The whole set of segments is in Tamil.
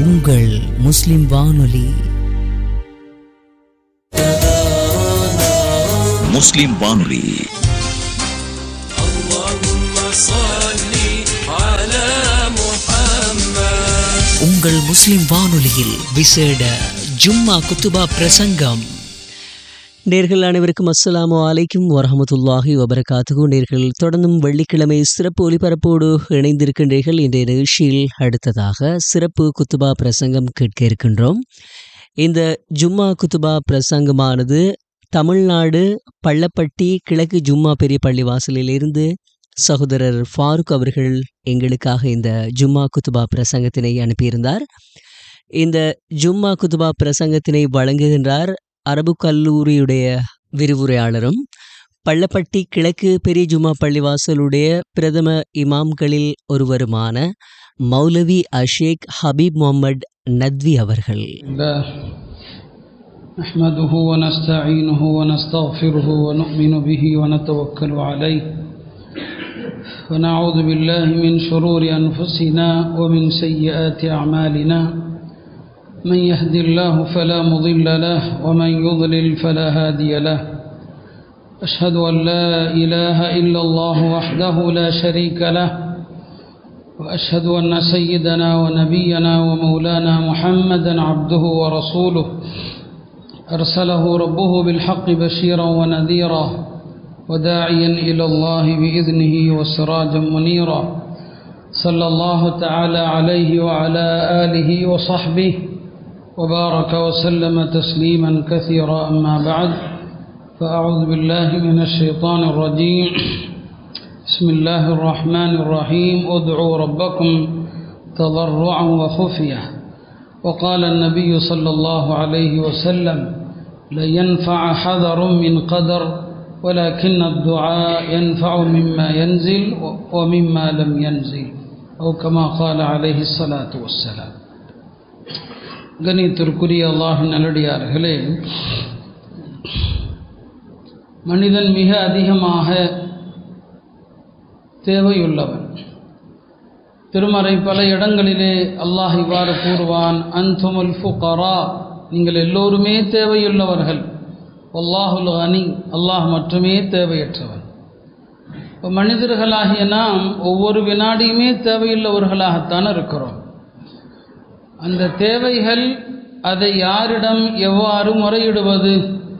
உங்கள் முஸ்லிம் வானொலி. முஸ்லிம் வானொலி உங்கள் முஸ்லிம் வானொலியில் விசேட ஜும்மா குத்துபா பிரசங்கம். நேர்கள் அனைவருக்கும் அஸ்ஸலாமு அலைக்கும் வரஹமத்துல்லாஹி வபரகாத்துஹு. நேர்கள் தொடர்ந்தும் வெள்ளிக்கிழமை சிறப்பு ஒலிபரப்போடு இணைந்திருக்கின்றீர்கள். இன்றைய நிகழ்ச்சியில் அடுத்ததாக சிறப்பு குத்துபா பிரசங்கம் கேட்க இருக்கின்றோம். இந்த ஜும்மா குத்துபா பிரசங்கமானது தமிழ்நாடு பள்ளப்பட்டி கிழக்கு ஜும்மா பெரிய பள்ளிவாசலிலிருந்து சகோதரர் ஃபாரூக் அவர்கள் எங்களுக்காக இந்த ஜும்மா குத்துபா பிரசங்கத்தினை அனுப்பியிருந்தார். இந்த ஜும்மா குத்துபா பிரசங்கத்தினை வழங்குகின்றார் அரபு கல்லூரியுடைய விரிவுரையாளரும் பள்ளப்பட்டி கிழக்கு பெரிய ஜும்மா பள்ளிவாசலுடைய பிரதம இமாம்களில் ஒருவருமான மௌலவி அஷேக் ஹபீப் முகமது நத்வி அவர்கள். نحمده ونستعينه ونستغفره ونؤمن به ونتوكل عليه ونعوذ بالله من شرور أنفسنا ومن سيئات أعمالنا من يهد الله فلا مضل له ومن يضلل فلا هادي له أشهد أن لا إله إلا الله وحده لا شريك له وأشهد أن سيدنا ونبينا ومولانا محمدا عبده ورسوله أرسله ربه بالحق بشيرا ونذيرا وداعيا إلى الله بإذنه وسراجا منيرا صلى الله تعالى عليه وعلى آله وصحبه وبارك وسلم تسليما كثيرا. أما بعد فأعوذ بالله من الشيطان الرجيم. بسم الله الرحمن الرحيم. ادعوا ربكم تضرعا وخفية. وقال النبي صلى الله عليه وسلم لا ينفع حذر من قدر ولكن الدعاء ينفع مما ينزل ومما لم ينزل أو كما قال عليه الصلاة والسلام. கணித்திற்குரிய அல்லாஹ்வின் நல்லடியார்களே, மனிதன் மிக அதிகமாக தேவையுள்ளவன். திருமறை பல இடங்களிலே அல்லாஹ் இவ்வாறு கூறுவான், அன்துமுல் ஃபுகரா, நீங்கள் எல்லோருமே தேவையுள்ளவர்கள், வல்லாஹுல் கனி, அல்லாஹ் மட்டுமே தேவையற்றவன். இப்போ மனிதர்களாகிய நாம் ஒவ்வொரு வினாடியுமே தேவையுள்ளவர்களாகத்தான் இருக்கிறோம். அந்த தேவைகள், அதை யாரிடம் எவ்வாறு முறையிடுவது,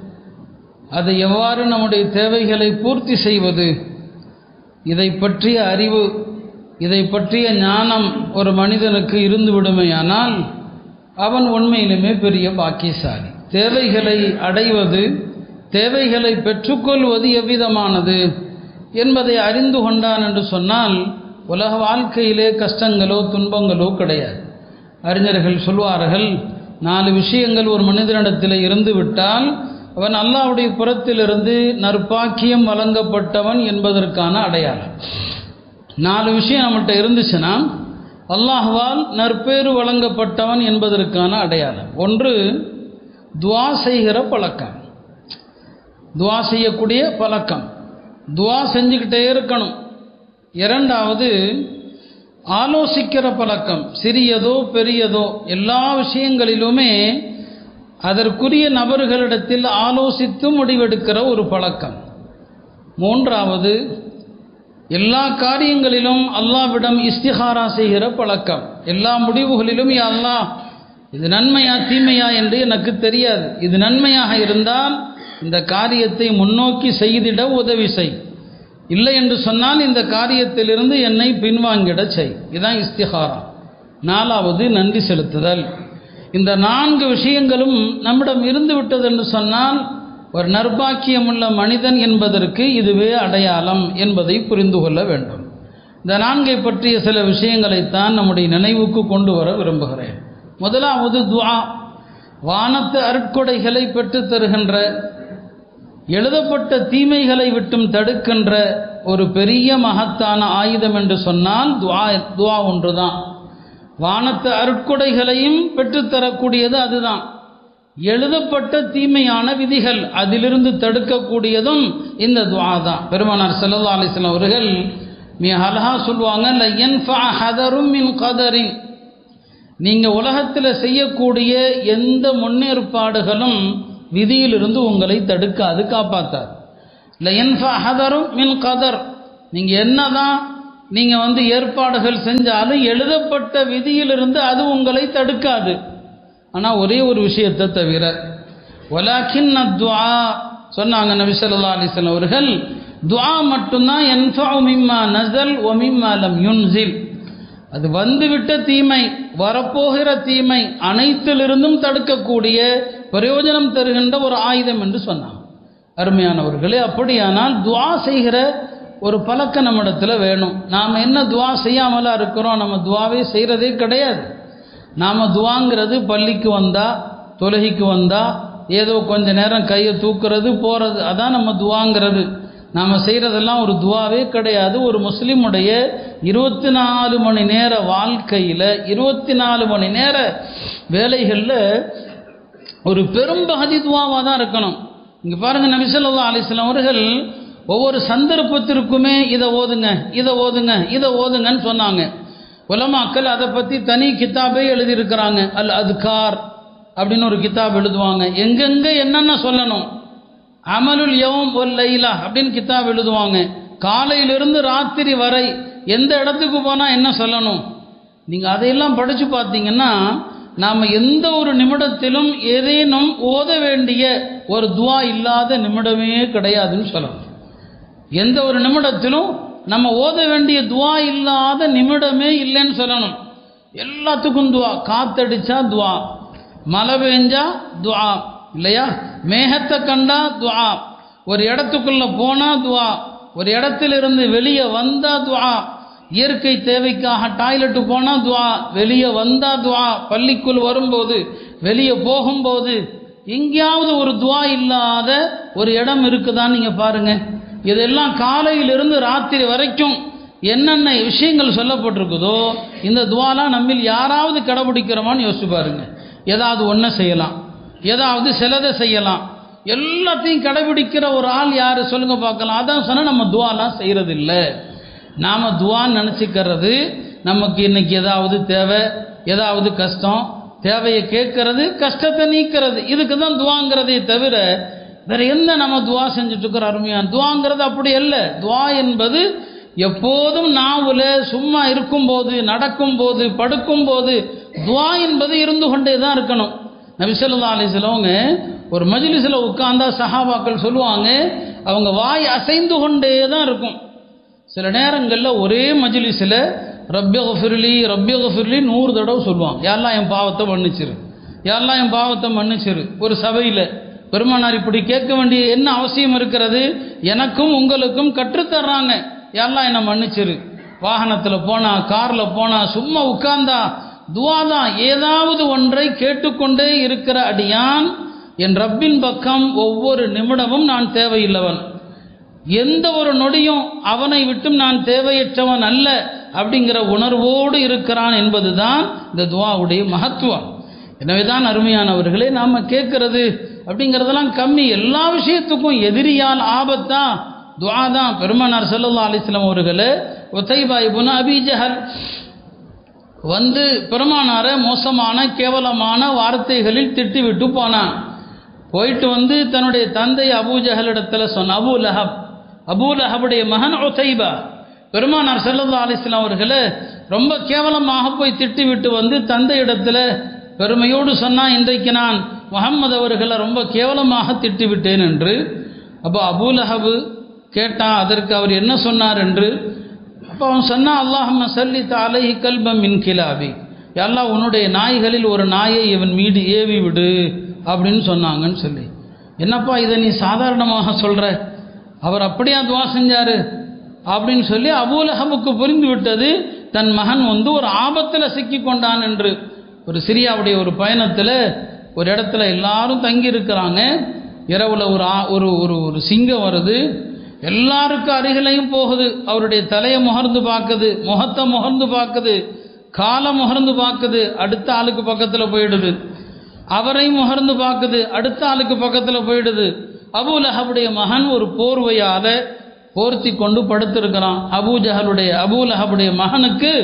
அதை எவ்வாறு நம்முடைய தேவைகளை பூர்த்தி செய்வது, இதை பற்றிய அறிவு, இதை பற்றிய ஞானம் ஒரு மனிதனுக்கு இருந்து விடுமையானால் அவன் உண்மையிலுமே பெரிய பாக்கியசாலி. தேவைகளை அடைவது, தேவைகளை பெற்றுக்கொள்வது எவ்விதமானது என்பதை அறிந்து கொண்டான் என்று சொன்னால் உலக வாழ்க்கையிலே கஷ்டங்களோ துன்பங்களோ கிடையாது. அறிஞர்கள் சொல்வார்கள், 4 விஷயங்கள் ஒரு மனிதனிடத்தில் இருந்து விட்டால் அவன் அல்லாஹ்வுடைய புறத்திலிருந்து நற்பாக்கியம் வழங்கப்பட்டவன் என்பதற்கான அடையாளம். 4 விஷயம் நம்மகிட்ட இருந்துச்சுன்னா அல்லாஹ்வால் நற்பேறு வழங்கப்பட்டவன் என்பதற்கான அடையாளம். ஒன்று, துஆ செய்கிற பழக்கம், துஆ செய்யக்கூடிய பழக்கம், துஆ செஞ்சுக்கிட்டே இருக்கணும். இரண்டாவது, ஆலோசிக்கிற பழக்கம், சிறியதோ பெரியதோ எல்லா விஷயங்களிலுமே அதற்குரிய நபர்களிடத்தில் ஆலோசித்து முடிவெடுக்கிற ஒரு பழக்கம். மூன்றாவது, எல்லா காரியங்களிலும் அல்லாஹ்விடம் இஸ்திகாரா செய்கிற பழக்கம். எல்லா முடிவுகளிலும் யா அல்லாஹ், இது நன்மையா தீமையா என்று எனக்கு தெரியாது, இது நன்மையாக இருந்தால் இந்த காரியத்தை முன்னோக்கி செய்திட உதவி செய், இல்லை என்று சொன்னால் இந்த காரியத்திலிருந்து என்னை பின்வாங்கிட செய். இதுதான் இஸ்திகாரா. 4வது, நன்றி செலுத்துதல். இந்த 4 விஷயங்களும் நம்மிடம் இருந்து விட்டது என்று சொன்னால் ஒரு நற்பாக்கியமுள்ள மனிதன் என்பதற்கு இதுவே அடையாளம் என்பதை புரிந்து கொள்ள வேண்டும். இந்த 4ஐ பற்றிய சில விஷயங்களைத்தான் நம்முடைய நினைவுக்கு கொண்டு வர விரும்புகிறேன். முதலாவது துஆ. வானத்து அருட்கொடைகளை பெற்றுத் தருகின்ற, எழுதப்பட்ட தீமைகளை விட்டும் தடுக்கின்ற ஒரு பெரிய மகத்தான ஆயுதம் என்று சொன்னால் துஆ ஒன்றுதான். வானத்து அருட்கொடைகளையும் பெற்றுத்தரக்கூடியது அதுதான். எழுதப்பட்ட தீமையான விதிகள் அதிலிருந்து தடுக்கக்கூடியதும் இந்த துஆ தான். பெருமானார் ஸல்லல்லாஹு அலைஹி வஸல்லம் அவர்கள் மிக அழகா சொல்லுவாங்க, ல யன்ஃபஅ ஹதரும் மின் கதரின், நீங்கள் உலகத்தில் செய்யக்கூடிய எந்த முன்னேற்பாடுகளும் விதியிலிருந்து உங்களை தடுக்காது, காப்பாற்றாது. லயன்ஃபஹதரும் மின் கதர், நீங்கள் என்னதான் நீங்கள் ஏற்பாடுகள் செஞ்சாலும் எழுதப்பட்ட விதியிலிருந்து அது உங்களை தடுக்காது. ஆனால் ஒரே ஒரு விஷயத்தை தவிர, வலாக்கின் துஆ சொன்னாங்க நபி ஸல்லல்லாஹு அலைஹி வஸல்லம் அவர்கள், துஆ மட்டும்தான் யன்ஃபஉ மிம்மா நஸல் வ மிம்மா லம் யுன்ஸில், அது வந்துவிட்ட தீமை, வரப்போகிற தீமை அனைத்திலிருந்தும் தடுக்கக்கூடிய பிரயோஜனம் தருகின்ற ஒரு ஆயுதம் என்று சொன்னாங்க. அருமையானவர்களே, அப்படியானால் துஆ செய்கிற ஒரு பழக்கம் நம்மிடத்தில் வேணும். நாம் என்ன துஆ செய்யாமலா இருக்கிறோம்? நம்ம துஆவே செய்கிறதே கிடையாது. நாம் துஆங்கிறது பள்ளிக்கு வந்தால், தொழுகைக்கு வந்தால் ஏதோ கொஞ்ச நேரம் கையை தூக்குறது போகிறது, அதான் நம்ம துஆங்கிறது. நாம் செய்கிறதெல்லாம் ஒரு துஆவே கிடையாது. ஒரு முஸ்லீமுடைய 24 மணி நேர வாழ்க்கையில் 24 மணி நேர வேலைகளில் ஒரு பெரும்பகுதி துஆவாக தான் இருக்கணும். இங்கே பாருங்கள், நபி ஸல்லல்லாஹு அலைஹி வஸல்லம் அவர்கள் ஒவ்வொரு சந்தர்ப்பத்திற்குமே இதை ஓதுங்க, இதை ஓதுங்க, இதை ஓதுங்கன்னு சொன்னாங்க. உலமாக்கள் அதை பற்றி தனி கிதாபே எழுதியிருக்கிறாங்க. அல் அத்கார் அப்படின்னு ஒரு கிதாப் எழுதுவாங்க. எங்கெங்கே என்னென்ன சொல்லணும், அமலுல் யௌம் வல் லைலா அப்படின்னு கிதாப் எழுதுவாங்க. காலையிலிருந்து ராத்திரி வரை எந்த இடத்துக்கு போனால் என்ன சொல்லணும், நீங்கள் அதையெல்லாம் படித்து பார்த்தீங்கன்னா நாம் எந்த ஒரு நிமிடத்திலும் ஏதேனும் ஓத வேண்டிய ஒரு துஆ இல்லாத நிமிடமே கிடையாதுன்னு சொல்லணும். எந்த ஒரு நிமிடத்திலும் நம்ம ஓத வேண்டிய துஆ இல்லாத நிமிடமே இல்லைன்னு சொல்லணும். எல்லாத்துக்கும் துஆ, காத்தடிச்சா துஆ, மழை பெஞ்சா துஆ இல்லையா, மேகத்தை கண்டா துஆ, ஒரு இடத்துக்குள்ளே போனால் துஆ, ஒரு இடத்திலிருந்து வெளியே வந்தால் துஆ, இயற்கை தேவைக்காக டாய்லெட்டு போனால் துஆ, வெளியே வந்தால் துஆ, பள்ளிக்குள் வரும்போது, வெளியே போகும்போது, எங்கேயாவது ஒரு துஆ இல்லாத ஒரு இடம் இருக்குதான்னு நீங்கள் பாருங்கள். இதெல்லாம் காலையிலிருந்து ராத்திரி வரைக்கும் என்னென்ன விஷயங்கள் சொல்லப்பட்டிருக்குதோ இந்த துஆலாம் நம்மில் யாராவது கடைபிடிக்கிறோமான்னு யோசிச்சு பாருங்க. ஏதாவது ஒன்றை செய்யலாம், ஏதாவது சிலதை செய்யலாம், எல்லாத்தையும் கடைபிடிக்கிற ஒரு ஆள் யார் சொல்லுங்க பார்க்கலாம். அதான் சொன்னால் நம்ம துஆலாம் செய்கிறதில்ல. நாம் துஆன்னு நினச்சிக்கிறது நமக்கு இன்றைக்கி ஏதாவது தேவை, ஏதாவது கஷ்டம், தேவையை கேட்கறது, கஷ்டத்தை நீக்கிறது, இதுக்கு தான் துஆங்கிறதே தவிர வேறு எந்த நம்ம துஆ செஞ்சுட்ருக்கிறோம்? அருமையான துஆங்கிறது அப்படி அல்ல. துஆ என்பது எப்போதும் நாவில் சும்மா இருக்கும்போது, நடக்கும்போது, படுக்கும்போது துஆ என்பது இருந்து கொண்டே தான் இருக்கணும். நபி ஸல்லல்லாஹு அலைஹி வஸல்லம் ஒரு மஜ்லிஸில் உட்கார்ந்தா சஹாபாக்கள் சொல்லுவாங்க, அவங்க வாய் அசைந்து கொண்டே தான் இருக்கும். சில நேரங்களில் ஒரே மஜ்லிஸில் ரப்பி கஃபிர்லி ரப்பி கஃபிர்லி 100 தடவை சொல்லுவாங்க, யாரெல்லாம் என் பாவத்தை மன்னிச்சிரு, யாரெல்லாம் என் பாவத்தை மன்னிச்சிரு. ஒரு சபையில் பெருமானார் இப்படி கேட்க வேண்டிய என்ன அவசியம் இருக்கிறது? எனக்கும் உங்களுக்கும் கற்றுத்தர்றாங்க, யாரெல்லாம் என்னை மன்னிச்சிரு. வாகனத்தில் போனால், காரில் போனால், சும்மா உட்கார்ந்தா துஆ தான். ஏதாவது ஒன்றை கேட்டுக்கொண்டே இருக்கிற அடியான் என் ரப்பின் பக்கம் ஒவ்வொரு நிமிடமும் நான் தேவையில்லவன், எந்த ஒரு நொடியும் அவனை விட்டும் நான் தேவையற்றவன் அல்ல அப்படிங்கிற உணர்வோடு இருக்கிறான் என்பதுதான் இந்த துஆவுடைய மகத்துவம். எனவே தான் அருமையானவர்களே, நாம் கேட்கறது அப்படிங்கிறதெல்லாம் கம்மி. எல்லா விஷயத்துக்கும் எதிரியால் ஆபத்தா துஆ தான். பெருமானார் ஸல்லல்லாஹு அலைஹி வஸல்லம் அவர்களே உதைபா இப்னு அபீ ஜஹல் பெருமானாரை மோசமான கேவலமான வார்த்தைகளில் திட்டிவிட்டு போனான். போயிட்டு தன்னுடைய தந்தை அபூ ஜஹலிடத்தில் சொன்ன, அபூ லஹபுடைய மகன் உதைபா பெருமானார் ஸல்லல்லாஹு அலைஹி வஸல்லம் அவர்களே ரொம்ப கேவலமாக போய் திட்டிவிட்டு தந்தையிடத்தில் பெருமையோடு சொன்னான், இன்றைக்கு நான் முஹம்மது அவர்களை ரொம்ப கேவலமாக திட்டிவிட்டேன் என்று. அப்போ அபூ லஹப் கேட்டான், அதற்கு அவர் என்ன சொன்னார் என்று. அப்போ அவன் சொன்னான், அல்லாஹும்ம ஸல்லித் அலைஹி கல்பம் மின் கிலாபி, யா அல்லாஹ் உன்னுடைய நாய்களில் ஒரு நாயை இவன் மீது ஏவி விடு அப்படின்னு சொன்னாங்கன்னு சொல்லி. என்னப்பா இதை நீ சாதாரணமாக சொல்கிற, அவர் அப்படியா துஆ செஞ்சார் அப்படின்னு சொல்லி அபூ லஹபுக்கு புரிந்து விட்டது தன் மகன் ஒரு ஆபத்தில் சிக்கி கொண்டான் என்று. ஒரு சிரியாவுடைய ஒரு பயணத்தில் ஒரு இடத்துல எல்லாரும் தங்கி இருக்கிறாங்க. இரவில் ஒரு ஒரு ஒரு சிங்கம் வருது, எல்லாருக்கும் அருகிலையும் போகுது. அவருடைய தலையை முகர்ந்து பார்க்குது, முகத்தை முகர்ந்து பார்க்குது, காலை முகர்ந்து பார்க்குது, அடுத்த ஆளுக்கு பக்கத்தில் போயிடுது. அவரையும் முகர்ந்து பார்க்குது, அடுத்த ஆளுக்கு பக்கத்தில் போயிடுது. அபூ லஹபுடைய மகன் ஒரு போர்வையால் போர்த்தி கொண்டு படுத்திருக்கிறான். அபூ லஹபுடைய மகனுக்கு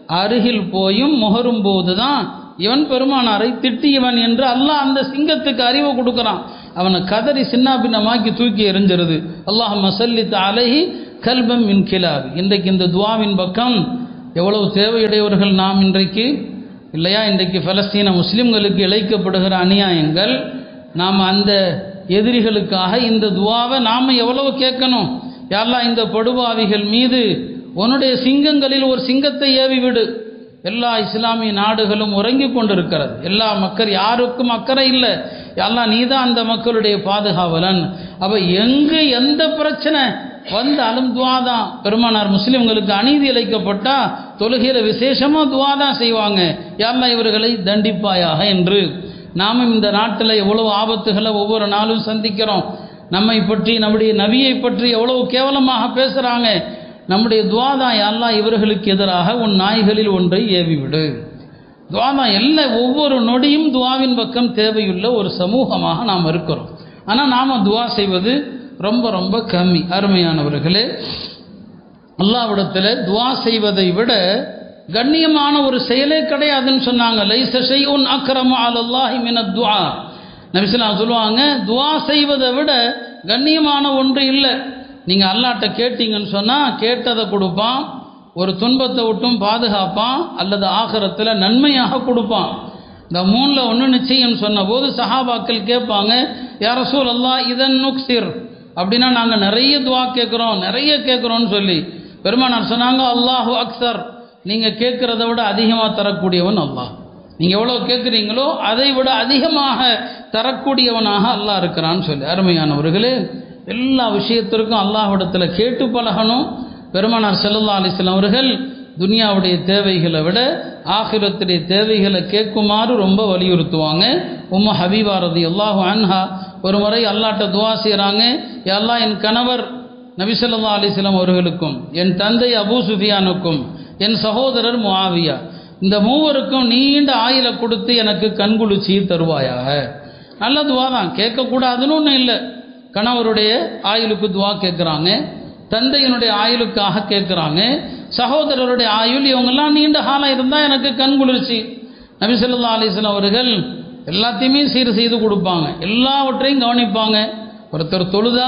அருகில் போயும் முகரும் போதுதான் இவன் பெருமானாரை திட்டியவன் என்று அல்லாஹ் அந்த சிங்கத்துக்கு அறிவை கொடுக்குறான். அவனை கதறி சின்ன பின்னமாக்கி தூக்கி எறிஞ்சிருது. அல்லாஹும்ம ஸல்லித் அலைஹி கல்பம் மின் கிலாப். இன்றைக்கு இந்த துவாவின் பக்கம் எவ்வளவு தேவையுடையவர்கள் நாம் இன்றைக்கு இல்லையா? இன்றைக்கு பலஸ்தீன முஸ்லிம்களுக்கு இழைக்கப்படுகிற அநியாயங்கள், நாம் அந்த எதிரிகளுக்காக இந்த துவாவை நாம் எவ்வளவு கேட்கணும். யா அல்லாஹ் இந்த படுபாவிகள் மீது உன்னுடைய சிங்கங்களில் ஒரு சிங்கத்தை ஏவி விடு. எல்லா இஸ்லாமிய நாடுகளும் உறங்கி கொண்டிருக்கிறது. எல்லா மக்கள் யாருக்கும் அக்கறை இல்லை. யா அல்லாஹ் நீதான் அந்த மக்களுடைய பாதுகாவலன். அப்போ எங்கு எந்த பிரச்சனை வந்தாலும் துவா தான். பெருமானார் முஸ்லிம்களுக்கு அநீதி இழைக்கப்பட்டா தொழுகிற விசேஷமாக துவா தான் செய்வாங்க. யா அல்லாஹ் இவர்களை தண்டிப்பாயாக என்று. நாமும் இந்த நாட்டில் எவ்வளவு ஆபத்துகளை ஒவ்வொரு நாளும் சந்திக்கிறோம். நம்மை பற்றி, நம்முடைய நபியை பற்றி எவ்வளவு கேவலமாக பேசுகிறாங்க. நம்முடைய துவா தான், யா அல்லாஹ் இவர்களுக்கு எதிராக உன் நாய்களில் ஒன்றை ஏவிவிடு. துவா தான். எல்லா ஒவ்வொரு நொடியும் துவாவின் பக்கம் தேவையுள்ள ஒரு சமூகமாக நாம் இருக்கிறோம். ஆனால் நாம் துவா செய்வது ரொம்ப ரொம்ப கம்மி. அருமையானவர்களே, அல்லாஹ்விடத்தில் துவா செய்வதை விட கண்ணியமான ஒரு செயலே கிடையாதுன்னு சொன்னாங்க. லைஸ ஷைஉன் அக்ரமு அலல்லாஹி மினத் துஆ. நபி ஸல்லல்லாஹு அலைஹி வஸல்லம் சொல்லுவாங்க, துவா செய்வதை விட கண்ணியமான ஒன்று இல்லை. நீங்கள் அல்லாஹ்ட்ட கேட்டீங்கன்னு சொன்னால் கேட்டதை கொடுப்பான், ஒரு துன்பத்தை விட்டும் பாதுகாப்பான், அல்லது ஆகிரத்தில் நன்மையாக கொடுப்பான். இந்த மூணில் ஒன்று நிச்சயம் சொன்ன போது சஹாபாக்கள் கேட்பாங்க, யா ரசூலல்லாஹ் இதன் நுக்ஸிர், அப்படின்னா நாங்கள் நிறைய துவா கேட்குறோம், நிறைய கேட்குறோன்னு சொல்லி பெருமானார் சொன்னாங்க, அல்லாஹு அக்ஸர், நீங்கள் கேட்குறத விட அதிகமாக தரக்கூடியவன் அல்லாஹ். நீங்கள் எவ்வளோ கேட்குறீங்களோ அதை விட அதிகமாக தரக்கூடியவனாக அல்லாஹ் இருக்கிறான்னு சொல்லி. அருமையானவர்களே, எல்லா விஷயத்திற்கும் அல்லாஹ்விடத்தில் கேட்டு பழகணும். பெருமானார் ஸல்லல்லாஹு அலைஹி வஸல்லம் அவர்கள் துனியாவுடைய தேவைகளை விட ஆகிரத்துடைய தேவைகளை கேட்குமாறு ரொம்ப வலியுறுத்துவாங்க. உம்மு ஹபீபா ரலியல்லாஹு அன்ஹா ஒரு முறை அல்லாஹ்ட்ட துவா செய்கிறாங்க, யா அல்லாஹ் என் கணவர் நபி ஸல்லல்லாஹு அலைஹி வஸல்லம் அவர்களுக்கும், என் தந்தை அபூ சுஃபியானுக்கும், என் சகோதரர் முஆவியா, இந்த மூவருக்கும் நீண்ட ஆயுளை கொடுத்து எனக்கு கண்குளிர்ச்சி தருவாயாக. நல்ல துவா தான், கேட்கக்கூடாதுன்னு ஒன்றும் இல்லை. கணவருடைய ஆயுளுக்கு துவா கேட்குறாங்க, தந்தையினுடைய ஆயுளுக்காக கேட்குறாங்க, சகோதரருடைய ஆயுள் இவங்கெல்லாம் நீண்ட காலம் இருந்தால் எனக்கு கண்குளிர்ச்சி. நபி ஸல்லல்லாஹு அலைஹி வஸல்லம் அவர்கள் எல்லாத்தையுமே சீர் செய்து கொடுப்பாங்க, எல்லாவற்றையும் கவனிப்பாங்க. ஒருத்தர்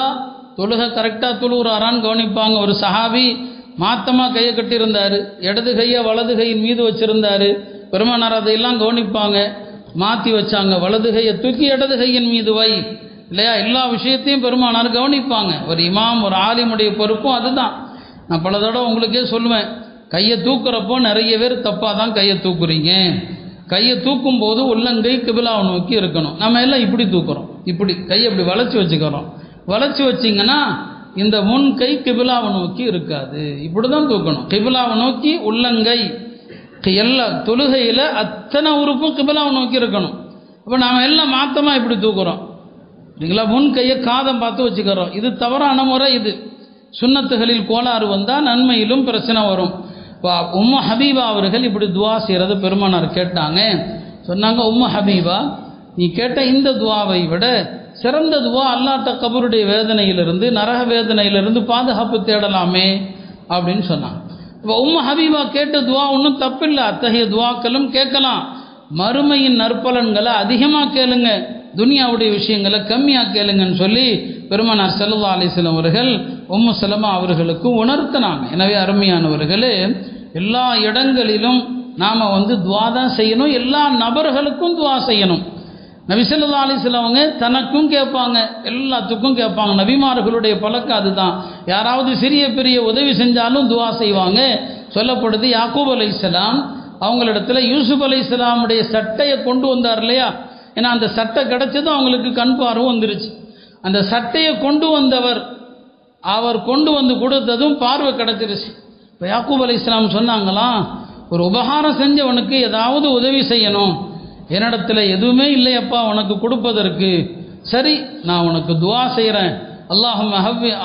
தொழுகை கரெக்டாக தொழுகிறாரான்னு கவனிப்பாங்க. ஒரு சஹாபி மாத்தமாக கையை கட்டியிருந்தார், இடது கையை வலது கையின் மீது வச்சுருந்தார். பெருமானார் அதையெல்லாம் கவனிப்பாங்க, மாற்றி வச்சாங்க, வலது கையை தூக்கி இடது கையின் மீது வை, இல்லையா? எல்லா விஷயத்தையும் பெருமானார் கவனிப்பாங்க. ஒரு இமாம், ஒரு ஆலிமுடைய பொறுப்பும் அதுதான். நான் பல தடவை உங்களுக்கே சொல்லுவேன், கையை தூக்குறப்போ நிறைய பேர் தப்பாக தான் கையை தூக்குறீங்க. கையை தூக்கும் போது உள்ளங்கை கிபிலாவை நோக்கி இருக்கணும். நம்ம எல்லாம் இப்படி தூக்குறோம், இப்படி கையை இப்படி வளைச்சி வச்சுக்கிறோம். வளைச்சி வச்சிங்கன்னா இந்த முன் கை கிபிலாவை நோக்கி இருக்காது, இப்படி தான் தூக்கணும். கிபிலாவை நோக்கி உள்ளங்கை, எல்லா தொழுகையில் அத்தனை உறுப்பும் கிபிலாவை நோக்கி இருக்கணும். அப்போ நாம் எல்லாம் மாற்றமாக இப்படி தூக்குறோம், இல்லைங்களா? முன் கையை காதம் பார்த்து வச்சுக்கிறோம். இது தவறான முறை. இது சுன்னத்துகளில் கோளாறு வந்தால் நன்மையிலும் பிரச்சனை வரும். உம்மு ஹபீபா அவர்கள் இப்படி துவா செய்கிறத பெருமானார் கேட்டாங்க. சொன்னாங்க, உம்மு ஹபீபா, நீ கேட்ட இந்த துவாவை விட சிறந்த துவா அல்லாஹ்ட்ட கபருடைய வேதனையிலிருந்து, நரக வேதனையிலிருந்து பாதுகாப்பு தேடலாமே அப்படின்னு சொன்னாங்க. இப்போ உம்மு ஹபீபா கேட்ட துவா ஒன்றும் தப்பில்லை, அத்தகைய துவாக்களும் கேட்கலாம். மறுமையின் நற்பலன்களை அதிகமாக கேளுங்க, துனியாவுடைய விஷயங்களை கம்மியாக கேளுங்கன்னு சொல்லி பெருமானார் ஸல்லல்லாஹு அலைஹி வஸல்லம் அவர்கள் உம்மு சலமா அவர்களுக்கு உணர்த்தினாங்க. எனவே அருமையானவர்களே, எல்லா இடங்களிலும் நாம் துவா தான் செய்யணும், எல்லா நபர்களுக்கும் துவா செய்யணும். நபி ஸல்லல்லாஹு அலைஹி வஸல்லம் அவங்க தனக்கும் கேட்பாங்க, எல்லாத்துக்கும் கேட்பாங்க. நபிமார்களுடைய பழக்கம் அதுதான். யாராவது சிறிய பெரிய உதவி செஞ்சாலும் துவா செய்வாங்க. சொல்லப்படுது, யாக்கூப் அலைஹிஸ்ஸலாம் அவங்களிடத்துல யூசுப் அலைஹிஸ்ஸலாமுடைய சட்டையை கொண்டு வந்தார் இல்லையா? ஏன்னா அந்த சட்டை கிடைச்சதும் அவங்களுக்கு கண் பார்வை வந்துருச்சு. அந்த சட்டையை கொண்டு வந்தவர், அவர் கொண்டு வந்து கொடுத்ததும் பார்வை கிடைச்சிருச்சு. இப்போ யாக்கூப் அலைஹிஸ்ஸலாம் சொன்னாங்களாம், ஒரு உபகாரம் செஞ்சவனுக்கு ஏதாவது உதவி செய்யணும், என்னிடத்துல எதுவுமே இல்லையப்பா உனக்கு கொடுப்பதற்கு, சரி நான் உனக்கு துவா செய்கிறேன். அல்லாஹும்ம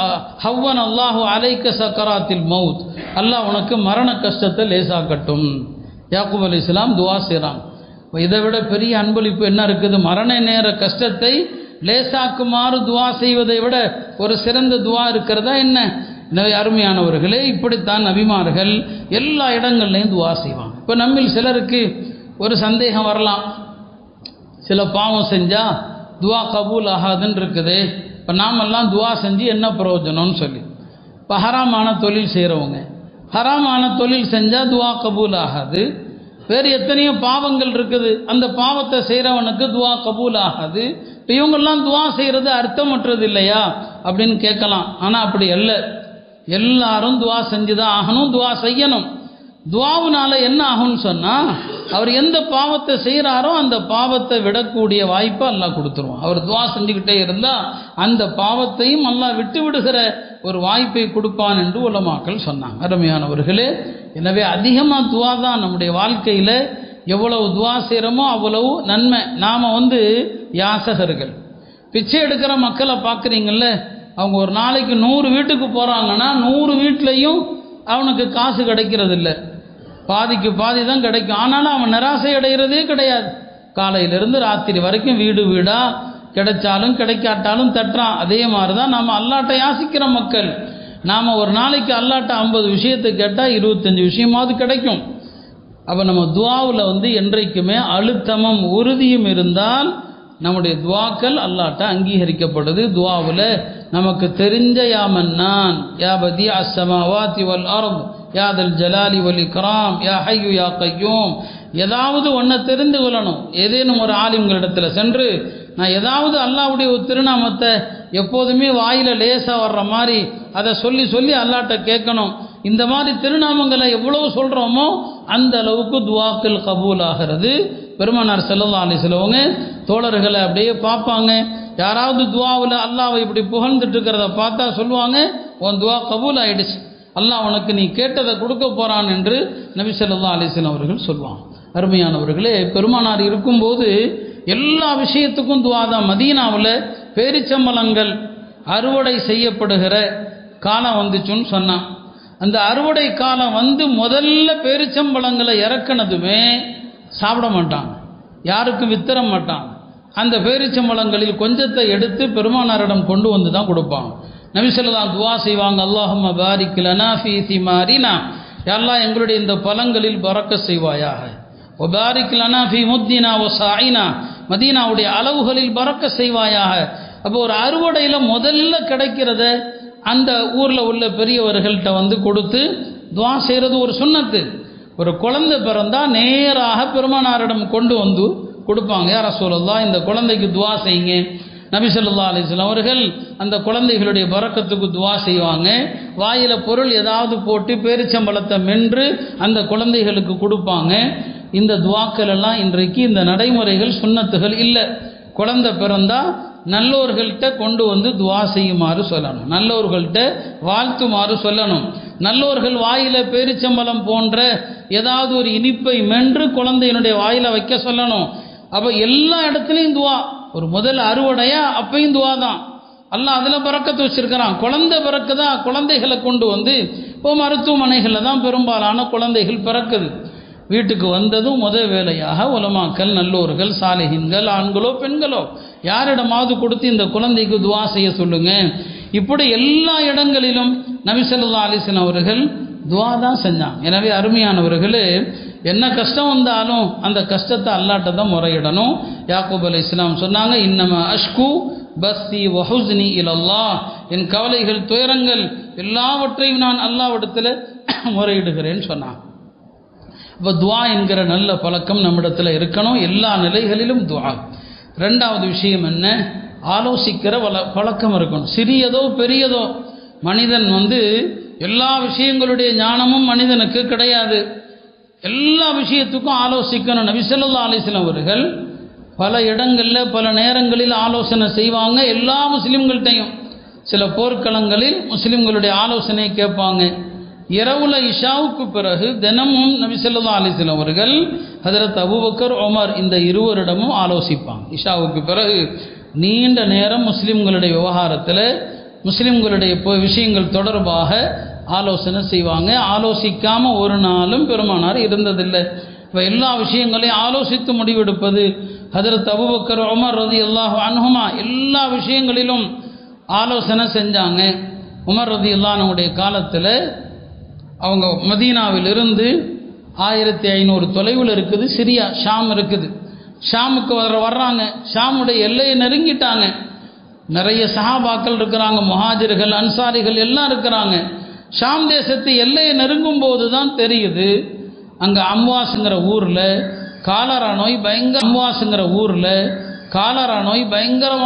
ஹவ்வன் அல்லாஹு அலைக்க சக்கராத்தில் மவுத், அல்லாஹ் உனக்கு மரண கஷ்டத்தை லேசாக்கட்டும். யாக்கூப் அலைஹிஸ்ஸலாம் துவா செய்கிறாங்க. இதை விட பெரிய அன்பளிப்பு என்ன இருக்குது? மரண நேர கஷ்டத்தை லேசாக்குமாறு துவா செய்வதை விட ஒரு சிறந்த துவா இருக்கிறதா என்ன? எனவே அருமையானவர்களே, இப்படித்தான் நபிமார்கள் எல்லா இடங்கள்லையும் துவா செய்வாங்க. இப்போ நம்மில் சிலருக்கு ஒரு சந்தேகம் வரலாம், சில பாவம் செஞ்சால் துவா கபூல் ஆகாதுன்னு இருக்குது, இப்போ நாமெல்லாம் துவா செஞ்சு என்ன பிரயோஜனம்னு சொல்லி. இப்போ ஹராமான தொழில் செய்கிறவங்க, ஹராமான தொழில் செஞ்சால் துவா கபூல் ஆகாது. வேறு எத்தனையோ பாவங்கள் இருக்குது, அந்த பாவத்தை செய்கிறவனுக்கு துவா கபூல் ஆகாது. இப்போ இவங்கெல்லாம் துவா செய்கிறது அர்த்தமற்றது இல்லையா அப்படின்னு கேட்கலாம். ஆனால் அப்படி அல்ல, எல்லாரும் துவா செஞ்சு தான் ஆகணும், துவா செய்யணும். துவாவுனால என்ன ஆகும்னு சொன்னால், அவர் எந்த பாவத்தை செய்கிறாரோ அந்த பாவத்தை விடக்கூடிய வாய்ப்பை அல்லாஹ் கொடுத்துருவான். அவர் துவா செஞ்சுக்கிட்டே இருந்தால் அந்த பாவத்தையும் அல்லாஹ் விட்டு விடுகிற ஒரு வாய்ப்பை கொடுப்பான் என்று உலமாக்கள் சொன்னாங்க. அருமையானவர்களே, எனவே அதிகமாக துவா தான் நம்முடைய வாழ்க்கையில். எவ்வளவு துவா செய்கிறோமோ அவ்வளவு நன்மை. நாம் யாசகர்கள், பிச்சை எடுக்கிற மக்களை பார்க்குறீங்கள்ல, அவங்க ஒரு நாளைக்கு 100 வீட்டுக்கு போகிறாங்கன்னா 100 வீட்லேயும் அவனுக்கு காசு கிடைக்கிறது இல்லை, பாதிக்கு பாதி தான் கிடைக்கும். ஆனாலும் அவன் நிராசை அடைகிறதே கிடையாது. காலையிலிருந்து ராத்திரி வரைக்கும் வீடு வீடாக கிடைச்சாலும் கிடைக்காட்டாலும் தட்டுறான். அதே மாதிரி தான் நாம் அல்லாட்ட யாசிக்கிற மக்கள். நாம் ஒரு நாளைக்கு அல்லாட்ட 50 விஷயத்தை கேட்டால் 25 விஷயமாவது கிடைக்கும். அப்போ நம்ம துவாவில் என்றைக்குமே அழுத்தமும் உறுதியும் இருந்தால் நம்முடைய துவாக்கள் அல்லாட்ட அங்கீகரிக்கப்படுது. துவாவில் நமக்கு தெரிஞ்ச யா மன்னான், யா பதி அஸ்ஸமாவாதி வல் அர்த், யா தல் ஜலாலி வல் இக்ராம், யா ஹய்யு யா கய்யூம், ஏதாவது ஒன்றை தெரிந்து கொள்ளணும். ஏதேனும் ஒரு ஆலிம்களிடத்தில் சென்று நான் ஏதாவது அல்லாஹ்வுடைய ஒரு திருநாமத்தை எப்போதுமே வாயில் லேசாக வர்ற மாதிரி அதை சொல்லி சொல்லி அல்லாட்ட கேட்கணும். இந்த மாதிரி திருநாமங்களை எவ்வளவு சொல்கிறோமோ அந்த அளவுக்கு துவாக்கள் கபூல் ஆகிறது. பெருமானார் ஸல்லல்லாஹு அலைஹி வஸல்லம் தோழர்களை அப்படியே பார்ப்பாங்க, யாராவது துவாவில் அல்லாஹ்வை இப்படி புகழ்ந்துட்டு இருக்கிறத பார்த்தா சொல்லுவாங்க, உன் துவா கபூல் ஆயிடுச்சு, அல்லாஹ் உனக்கு நீ கேட்டதை கொடுக்க போகிறான் என்று நபி ஸல்லல்லாஹு அலைஹி வஸல்லம் அவர்கள் சொல்லுவாங்க. அருமையானவர்களே, பெருமானார் இருக்கும்போது எல்லா விஷயத்துக்கும் துவா தான். மதீனாவில் பேரிச்சம்பழங்கள் அறுவடை செய்யப்படுகிற காலம் வந்துச்சுன்னு சொன்னான். அந்த அறுவடை காலம் முதல்ல பேரிச்சம்பழங்களை இறக்குனதுமே சாப்பிட மாட்டாங்க, யாருக்கும் வித்தர மாட்டாங்க. அந்த பேரிச்சம்பழங்களில் கொஞ்சத்தை எடுத்து பெருமானாரிடம் கொண்டு வந்து தான் கொடுப்பாங்க. நபி ஸல்லல்லாஹு துவா செய்வாங்க, அல்லாஹும்ம பாரிக் லனா ஃபீ திமாரினா, யா அல்லாஹ் எங்களுடைய இந்த பழங்களில் பரக்கத் செய்வாயாக. வ பாரிக் லனா ஃபீ முத்தினா வ சாயினா, மதீனாவுடைய அளவுகளில் பரக்கத் செய்வாயாக. அப்போ ஒரு அறுவடையில் முதல்ல கிடைக்கிறத அந்த ஊரில் உள்ள பெரியவர்கள்ட்ட கொடுத்து துவா செய்கிறது ஒரு சுன்னத்து. ஒரு குழந்தை பிறந்தால் நேராக பெருமானாரிடம் கொண்டு வந்து கொடுப்பாங்க. யா ரசூலல்லாஹ் இந்த குழந்தைக்கு துவா செய்யுங்க. நபி ஸல்லல்லாஹு அலைஹி வஸல்லம் அவர்கள் அந்த குழந்தைகளுடைய பரக்கத்துக்கு துவா செய்வாங்க. வாயில் பொருள் ஏதாவது போட்டு பேரிச்சம்பழத்தை மென்று அந்த குழந்தைகளுக்கு கொடுப்பாங்க. இந்த துவாக்கள் எல்லாம் இன்றைக்கு இந்த நடைமுறைகள் சுன்னத்துகள் இல்லை. குழந்தை பிறந்தால் நல்லோர்கள்ட்ட கொண்டு வந்து துவா செய்யுமாறு சொல்லணும், நல்லோர்கள்ட்ட வாழ்த்துமாறு சொல்லணும். நல்லோர்கள் வாயில பேரிச்சம்பழம் போன்ற ஏதாவது ஒரு இனிப்பை மென்று குழந்தையினுடைய வாயில வைக்க சொல்லணும். அப்போ எல்லா இடத்துலையும் துவா. ஒரு முதல் அறுவடையா அப்பையும் துவா தான். அல்லாஹ் அதில் பரக்கத்து வச்சிருக்கிறான். குழந்தை பிறக்குதா, குழந்தைகளை கொண்டு வந்து இப்போ மருத்துவமனைகளில் தான் பெரும்பாலான குழந்தைகள் பிறக்குது. வீட்டுக்கு வந்ததும் முதல் வேலையாக உலமாக்கள், நல்லோர்கள், சாலிஹின்கள், ஆண்களோ பெண்களோ யாரிடமாவது கொடுத்து இந்த குழந்தைக்கு துவா செய்ய சொல்லுங்க. இப்படி எல்லா இடங்களிலும் நபி ஸல்லல்லாஹு அலைஹி வஸல்லம் அவர்கள் துவா தான் செஞ்சாங்க. எனவே அருமையானவர்களே, என்ன கஷ்டம் வந்தாலும் அந்த கஷ்டத்தை அல்லாட்ட தான் முறையிடணும். யாக்கூப் அலைஹிஸ்ஸலாம் சொன்னாங்க, இன்னமா அஷ்கு பஸ்ஸி வ ஹுஸ்னி இலல்லாஹ், என் கவலைகள் துயரங்கள் எல்லாவற்றையும் நான் அல்லாஹ்விடத்தில் முறையிடுகிறேன்னு சொன்னாங்க. இப்போ துவா என்கிற நல்ல பழக்கம் நம்மிடத்தில் இருக்கணும், எல்லா நிலைகளிலும் துவா. ரெண்டாவது விஷயம் என்ன, ஆலோசிக்கிற பழக்கம் இருக்கணும். சிறியதோ பெரியதோ, மனிதன் எல்லா விஷயங்களுடைய ஞானமும் மனிதனுக்கு கிடையாது. எல்லா விஷயத்துக்கும் ஆலோசிக்கணும். நபி ஸல்லல்லாஹு அலைஹி வஸல்லம் அவர்கள் பல இடங்களில் பல நேரங்களில் ஆலோசனை செய்வாங்க எல்லா முஸ்லீம்கள்ட்டையும். சில போர்க்களங்களில் முஸ்லீம்களுடைய ஆலோசனை கேட்பாங்க. இரவுல இஷாவுக்கு பிறகு தினமும் நபி ஸல்லல்லாஹு அலைஹி வஸல்லம் அவர்கள் ஹஜ்ரத் அபூபக்கர், உமர் இந்த இருவரிடமும் ஆலோசிப்பாங்க. இஷாவுக்கு பிறகு நீண்ட நேரம் முஸ்லீம்களுடைய விவகாரத்தில், முஸ்லீம்களுடைய விஷயங்கள் தொடர்பாக ஆலோசனை செய்வாங்க. ஆலோசிக்காமல் ஒரு நாளும் பெருமானார் இருந்ததில்லை. இப்போ எல்லா விஷயங்களையும் ஆலோசித்து முடிவெடுப்பது. ஹஜ்ரத் அபூபக்கர், உமர் ரலியல்லாஹு அன்ஹுமா எல்லா விஷயங்களிலும் ஆலோசனை செஞ்சாங்க. உமர் ரலியல்லாஹு அன்ஹுடைய காலத்தில் அவங்க மதீனாவிலிருந்து 1500 தொலைவில் இருக்குது சிரியா, ஷாம் இருக்குது. ஷாமுக்கு வர்றாங்க. ஷாமுடைய எல்லையை நெருங்கிட்டாங்க. நிறைய சஹாபாக்கள் இருக்கிறாங்க, முஹாஜிர்கள் அன்சாரிகள் எல்லாம் இருக்கிறாங்க. ஷாம் தேசத்து எல்லையை நெருங்கும் போது தான் தெரியுது அங்கே அம்வாஸுங்கிற ஊரில் காலரா நோய் பயங்கர